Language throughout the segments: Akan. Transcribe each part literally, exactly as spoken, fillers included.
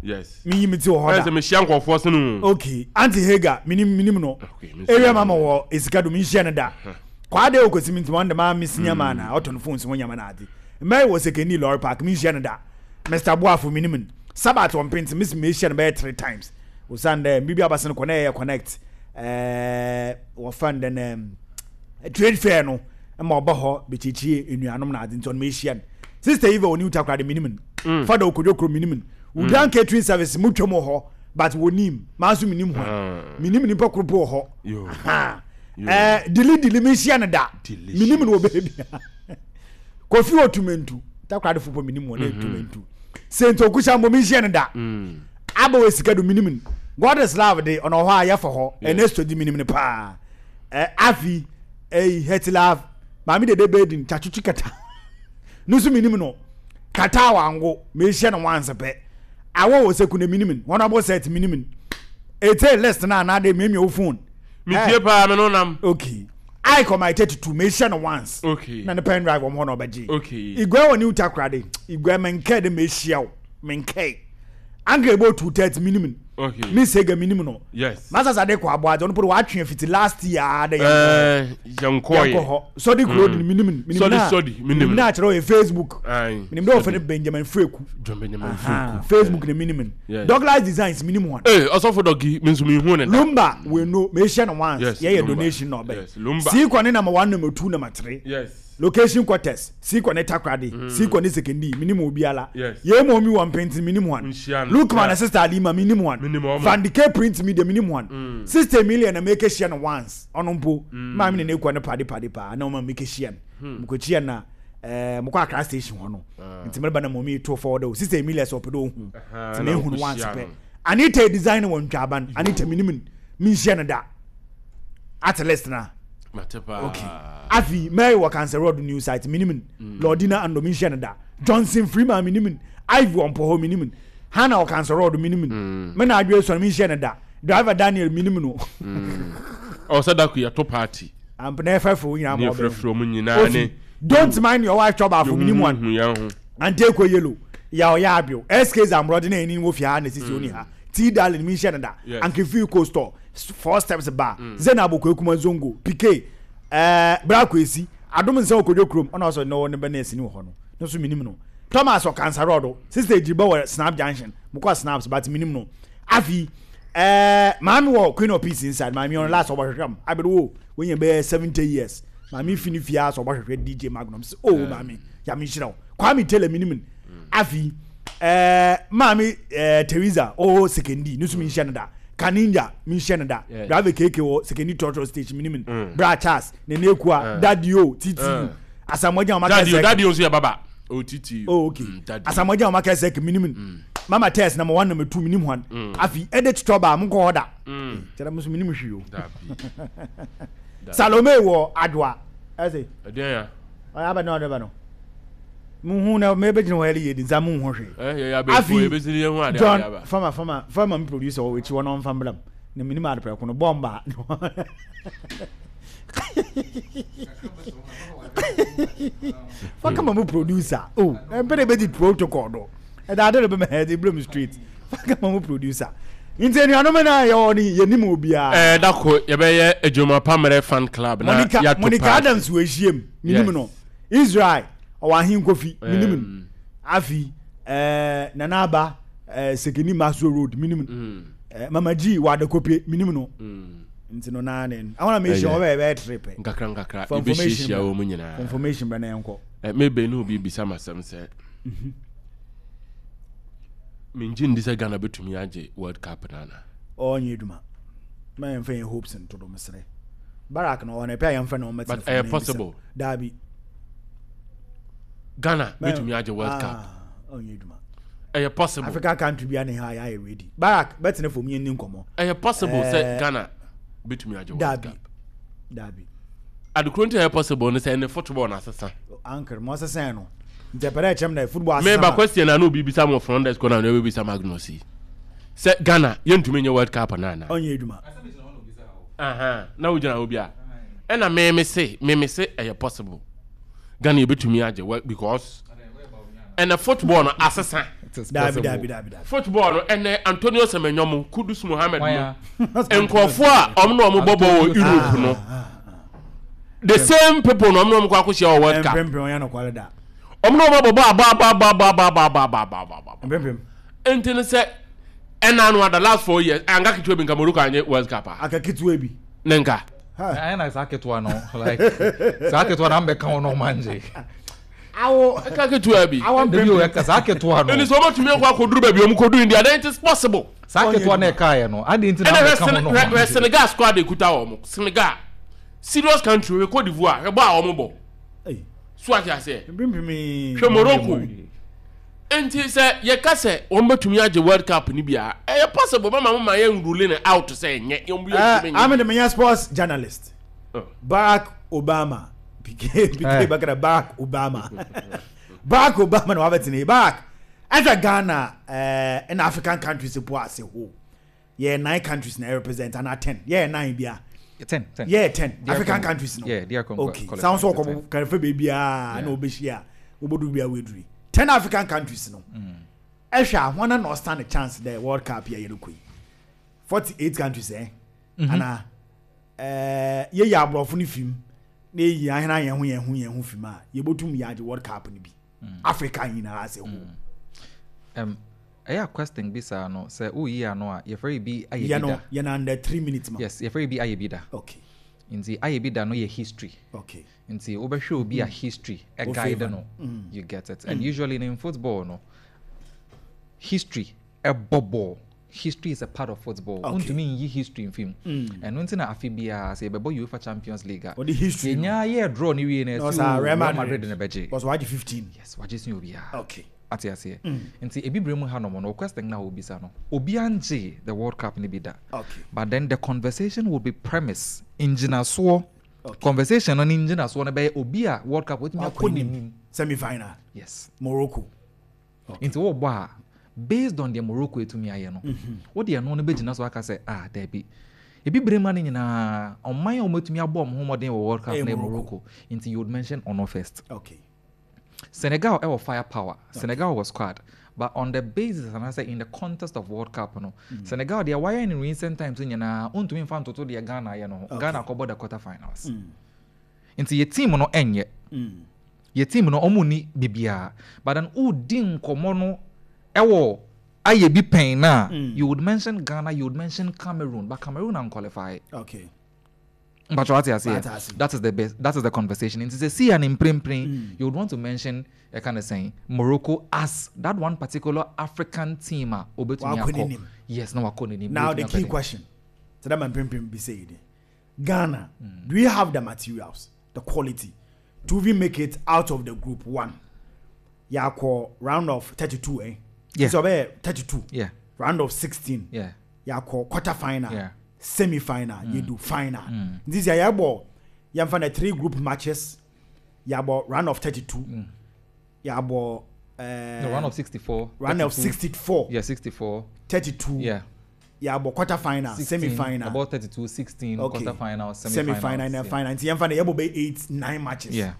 yes me yimiti o hoda ese me hia nkofo so no okay anti hega minim minim no area mama wo esika do me hia ne da kwa de okosi minti wanda ma misinya ma na auto no phone so nyama na ade mai wo sekeni lorry park me hia ne da Mister Boafo minim sabat on print miss me hia ne by three times o sande bibi abase no connect connect eh wo fund den trade fair no ma oba ho bechichie enuanom na ade nton me hia sister Eva oni utakra de minim father okodokro minim udan catering service mutwemo ho but wonim maso minim ho minim nipa kropo ho aha eh dili dili me hia ne da minim no baby kofi otumentu takra de football minim ho na otumentu sento kusha mo me hia ne da aba wesika do minim God is love de ono ho aya for ho enesto di minim ne pa eh afi eh het love mami de de bedin chachuchi kata nusu minim no kata wango me hia ne wanse pe awo wo seku na minim one abo set minim ete list na na de me me phone me tie pa me no nam okay I come my thirty-two me hia ne once okay na the pen drive om ho no baji okay igwa woni utakra de igwa menke de me hia wo menke angle about two thirty minimum okay me say ga minimum no yes masa sade ko abo ajo no put wa twen fiti last year da eh yankoy so the clothing minimum minimum sorry sorry minimum na chero e Facebook ai minimum do for Benjamin Freku Benjamin Freku Facebook the minimum Douglas Designs minimum one eh also for doggy means me hu ne Lumba we know me share no once yeah yeah donation no be see kwa number one number two number three yes location quarters see kwa ne takrade see kwa ne sekendi minimum obiala ye mo mi one paint minimum one look man sister Alima minimum one Van de K print me the minimum one sister million na make share no once onompo ma me ne kwa ne pade pade pa na o ma make share mko chia na eh mko akra station ho no ntimere ba na mo mi to forward o sister million so pedo hu ntime hu once pe Anita design one twaban Anita minimum min share na da at least na matepa okay afi Mary wa cancer road news site minimum Lordina and Domination da Johnson Freeman minimum Ivy on po minimum Hana wa cancer road minimum me na adwe so minimum da driver Daniel minimum no o sadaku ya to party am na fafo yin am obo frefro mu nyina ne don't mind your wife trouble for minimum one and take ko yellow ya o ya abio S K Zamrod na eni wo fi ha na sisi oni ha T Darling minimum da and Kefi Coastal four steps bar Zena Boko Kuma Zongo P K eh Brakwesi adom nse okodwo krom ona so no ne benes ni ho no no so minim no Thomas o cancer road sister Jiba wa Snap Junction mukwa snaps but minim no afi eh mami wo Queen of Peace inside mami on last obahwehwam abedo when you be seventy years mami fini fia so obahwehwe D J Magnum so oh mami ya mi shira kwa mi tele minim afi eh mami eh Teresa oh sekendi no so mi hia da Kaninja mission da drive keke wo secondary torture stage minimum bra Charles ne nekua dadio titi asamoja mama dadio dadio so ya baba o titi oh okay asamoja mama ka sek minimum mama test number one number two minimum one afi edit trouble am ko order tell am so minimum hwio Salome wo adwa ase adia ya aba no aba no mu na me be jin wo hele yedi zamu ho hwe eh ya be fo e be siri hu ade ya ba fama fama fama producer wo chi wono mfa mblam ne minimum ade pre ko no bomba Faka mamu producer oh e be be di protocol do e da ade be me head Blum Street faka mamu producer inteni anoma na ya oni yenim obia eh dako ye be ye ejoma pamere fan club na ya to Monica Adams we hiem minimum no Israel owa hin kofi minimum afi eh nanaba eh sekeni maso road minimum eh mama G wa da kopie minimum no ntino na nen I wanna make sure we be trip ngakra ngakra e be shishia wo mu nyina information be na enko eh maybe no bi bisa masam se mhm minji ndisa Ghana betumi age World Cup nana onye duma my enfan hopes and to do mesre Barak no one pay enfan no but eh possible dabi Ghana betumi age World Cup onye duma eh possible Africa country bi na high high ready Barak betene for me ni nkomo eh possible say Ghana betumi age World Cup dabi adukronti eh possible no say ne football na asesa anchor mo asesa no interpret chem na football asesa me ba question na no bi bisa mo from the corner na we bisa Magnosi say Ghana yentumi nye World Cup na na onye duma aha na ujina obi a e na me me say me me say eh possible Ghana betumi age because and a football no asesa dabi dabi dabi dabi football no and Antonio Semenyo Kudus Mohammed no enkofo a om no om bobo wo Europe no the same people no om no kwa kwhia World Cup empem ya no kwale da om no bobo ba ba ba ba ba ba ba ba ba ba ba empem entene se ena no the last four years anga kitwe bi Morocco anye World Cup aka kitwe bi nenka I na saketwa no like saketwa na mbeka no manje awo aka kitwe bi awo de bio eka saketwa no ni so much me kwa koduru ba bi om kodu India then it is possible saketwa na eka ye no ade nti na mbeka no no Senegal squad ekuta om Senegal serious country we Cote d'Ivoire e ba om bo eh so ati ase empem hwe Morocco enti se ye ka se on betumi age World Cup ni bia e possible mama mama ye ruling out say nye yom bi I'm the media sports journalist Barack Obama P K Bakara Barack Obama Barack Obama no abetini back as a Ghana uh, in African countries po ase ho yeah nine countries na represent and ten yeah nine bia ten ten yeah ten African countries no yeah they are okay sounds so ko kan fe baby ah na obehia obodu bia weduri ten African countries no ehwa one na stand a chance the World Cup here yelukui forty-eight countries eh ana eh ye ya abrofo ni film na yi ahena ye ho ye ho ye ho film a ye botum ya the World Cup ni bi Africa yin na ase ho um aya question bi sa no say o yi ano a ye free bi aye ya bi no da ye na under three minutes ma yes ye free bi aye bi da okay nti aye bi da no ye history okay nti obehwe obi a history a guide no you get it and usually in football no history a bubble history is a part of football want to mean history in film and when na afibia say bebo UEFA Champions League or the history nya ye draw ni we na see Real Madrid na beje was why fifteen yes waje sin obi a okay ati ase nti ebibremu ha no mo no question na obi sa no obi anje the World Cup ni bi da okay but then the conversation will be premise engineer so okay. Conversation on engineer so na be obi a World Cup with me akoni semi final yes Morocco okay. Nti wo ba based on the Morocco etumi aye no wo de no no begina so aka say ah there be ebi brema ni nyina oman o metumi abom ho modern World Cup na Morocco nti you would mention Ono first okay Senegal e firepower okay. Senegal was squad but on the basis and I say in the context of World Cup no mm. Senegal they are why in recent times nyina ontumi mfa ntoto de Ghana ye no okay. Ghana ko the quarter finals mm. Nti ye team no enye mm. Ye team no omuni bibia but then u din komo no ewo aye bi pen na mm. you would mention Ghana you would mention Cameroon but Cameroon are qualified okay but what I say that is the best that is the conversation it is a see an imprint mm. you would want to mention a kind of saying Morocco as that one particular African team obetumi yes no akoni now the key question so that man prim be said Ghana mm. do we have the materials the quality to even make it out of the group one ya call round of thirty-two eh yeah. So be thirty-two yeah round of sixteen yeah ya call quarter final yeah semi final mm. you do final mm. this year ya ball ya find the three group matches ya ball round of thirty-two mm. ya ball uh the round of sixty-four round of sixty-four yeah sixty-four thirty-two yeah ya ball quarter final semi final about thirty-two sixteen okay. Quarter final semi final semi final and yeah. final ya find ya ball be eight nine matches yeah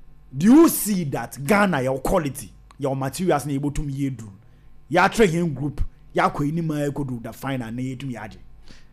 do you see that Ghana your quality your materials na able to me do ya train him group ya ko ni ma ko do the final na yetum ya age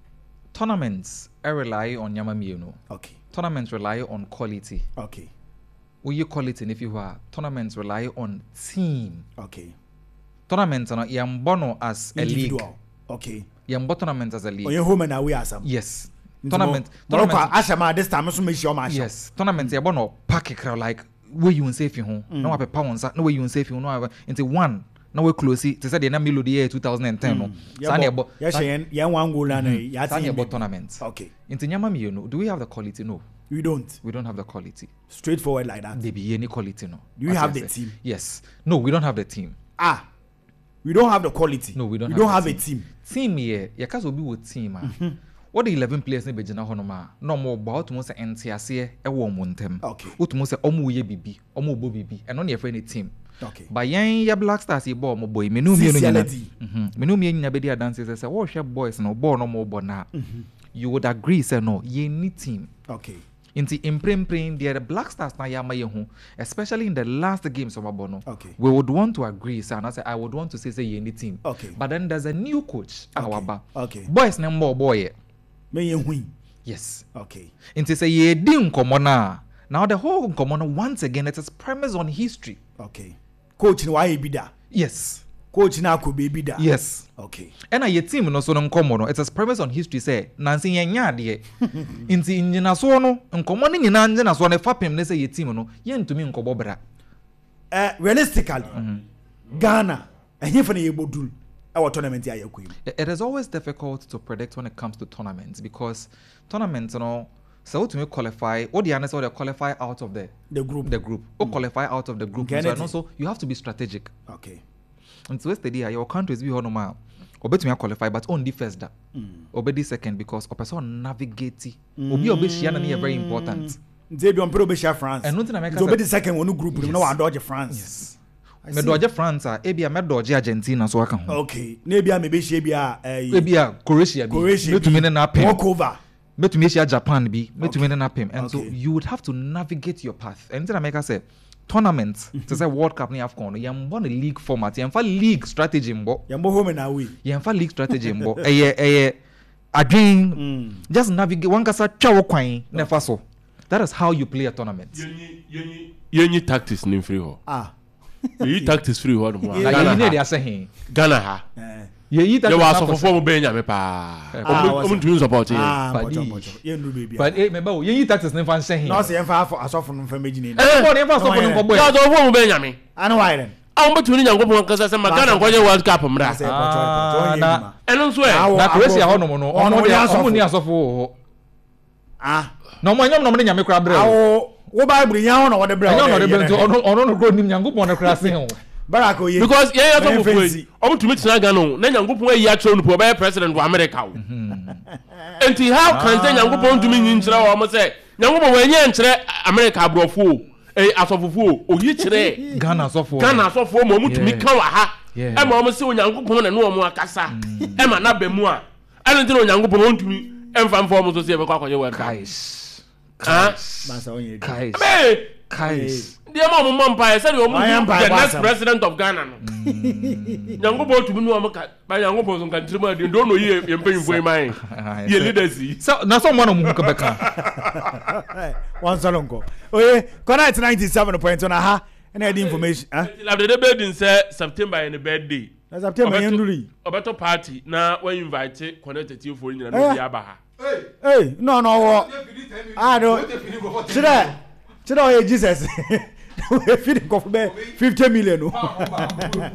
tournaments I rely on Yamamieno. Okay. Tournaments rely on quality. Okay. We you quality if you are tournaments rely on team. Okay. Tournaments are yambono as individual. A league. Okay. Yambo tournaments as a league. On your home and away as some. Yes. Tournament. Tournament. Ashama this time so make sure match. Yes. Tournaments yambono pack it like where you unsafe you home. No have a pound no way you unsafe you no have into one. No we close it. They said the melody year twenty ten no. Sani abo. Yes, yen yen one goal na ya Sani abo tournaments. Okay. Into Yamamieno, do we have the quality? No. We don't. We don't have the quality. Straightforward like that. Maybe any quality no. Do you have the team? Yes. No, we don't have the team. Ah. We don't have the quality. No, we don't. We have, don't have team. a team. Team here, ya kaso bi wo team ah. What the eleven players ne be gina hono ma. No mo ba otumo se entiase e wo mo ntem. Okay. Otumo se omo ye bibi, omo bo bibi. E no na ye team. Okay. But yen ya Black Stars ye ball mo boy. Me no me no nyina. Mhm. Me no me nyina be dia dances say wo hwe boys no ball no mo bo na. You would agree say no, ye need team. Okay. Inti imprint the Black Stars na yama yehu, especially in the last games of Abono. Okay. We would want to agree, sir. And I say I would want to say say any team. Okay. But then there's a new coach. Okay. Awaba. Okay. Boys na more boy. Me yen Yes. Okay. Inti say ye din komona. Now the whole komona once again it is premise on history. Okay. Coach ni wa e bi da. Yes. Coach na ko be bi da. Yes. Okay. And your team no so no nkomo no it is premise on history say nansi yenya de nti nyina so no nkomo ne nyina nyina so ne fapem ne say your team no yentumi nkobo bra eh realistically mm-hmm. Ghana ehia fa na yebodul e wa tournament ya yakoyim. It is always difficult to predict when it comes to tournaments because tournaments you know so to qualify what the answer they qualify out of the the group the group or mm. qualify out of the group so and also you have to be strategic. Okay. And so yesterday your countries be on normal obetumi qualify but only first da mm. obedi second because a person navigate mm. obi obeshia na na very important nze bi on pro obeshia France and nothing America obedi second one group no wa dodge France. Yes. Me dodge France a ebia me dodge Argentina so aka ho. Okay. Na ebia me behia bia eh ebia Croatia bi metumi ne na pem walk over metumi ehia Japan bi metumi ne na pem and okay. so you would have to navigate your path and then America say tournament to say World Cup ni AFCON yam won a league format yam fa league strategy mbo yam bo home na away yam fa league strategy mbo eye eye adwin just navigate one kasa twa wo kwan na fa so that is how you play a tournament yenyi yenyi yenyi tactics ni free ho ah yenyi tactics free ho no Ghana ni dey say he Ghana ha yenyi tactics ye wa so fofo mo be nya me pa o mo support ye ah ye ndu baby but eh me ba yenyi tactics ni fa say he no say yam fa asofo no fa meji ni eh bo ni fa asofo no ko boy ya do fo mo be nya me anu why then awon betu ni nyankopon kasa se Ghana nkoje World Cup mra na eno so e na Croatia ho no mo no omo de omo ni asofo ho ah no mo nyom no mo nya me kra bre awo wo bible nya ho no wo de bre nya no de bre ono ono no go nim nyankopon na kra se ho Barack Oye because ye ya so fufu omo tumi tina Ghana na nyankopon ayi a chiro no po be president of America o enti how can say nyankopon tumi nyin kire wo mo say nyankopon we nya nkire America abrofo eh asofofo oyi kire Ghana asofo Ghana asofo mo mutumi kan wa ha e ma mo se onyankopon na no mo akasa e ma na ba mu a ene ntino onyankopon ontumi emfa mfa mo so se be kwa kwaje wa guys guys masa onye guys guys dia ma mo mpa e say o mo the next president of Ghana no nyankopon tumi no mo ka ba nyankopon so kan tirima de ndo no ye ye mpanyin foi mai ye leaders so na so mo no mo ka beka one salonko oye connect ninety-seven point one ha na the information ah la de birthday say September in the birthday na September yenduri obeto party na we invite connect T V for nyina no bia ba ha hey no no wo ah no chira chira o Jesus we feed ko fifty million